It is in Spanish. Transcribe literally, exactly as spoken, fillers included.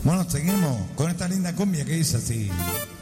Bueno, seguimos con esta linda cumbia que dice así.